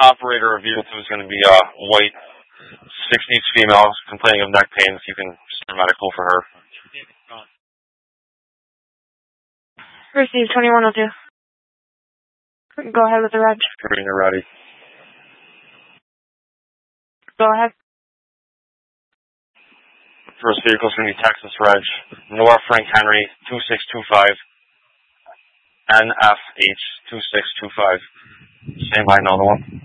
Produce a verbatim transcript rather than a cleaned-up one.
operator of vehicle two is going to be uh, white, sixties female, complaining of neck pains. You can send a medical for her. Receive twenty-one oh two. Go ahead with the reg. Green, you're ready. Go ahead. First vehicle is going to be Texas Reg, Nora Frank Henry, two six two five, N F H two six two five. Stand by, another one.